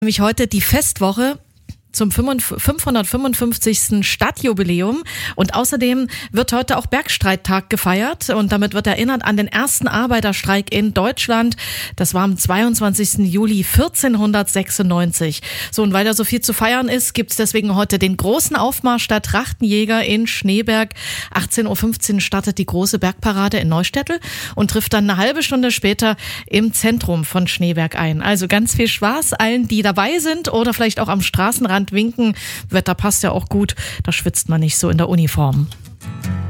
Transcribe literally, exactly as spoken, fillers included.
Nämlich heute die Festwoche zum fünfhundertfünfundfünfzigsten Stadtjubiläum und außerdem wird heute auch Bergstreittag gefeiert und damit wird erinnert an den ersten Arbeiterstreik in Deutschland. Das war am zweiundzwanzigsten Juli vierzehnhundertsechsundneunzig. So, und weil da so viel zu feiern ist, gibt's deswegen heute den großen Aufmarsch der Trachtenjäger in Schneeberg. achtzehn Uhr fünfzehn startet die große Bergparade in Neustädtel und trifft dann eine halbe Stunde später im Zentrum von Schneeberg ein. Also ganz viel Spaß allen, die dabei sind oder vielleicht auch am Straßenrand winken. Wetter passt ja auch gut, da schwitzt man nicht so in der Uniform.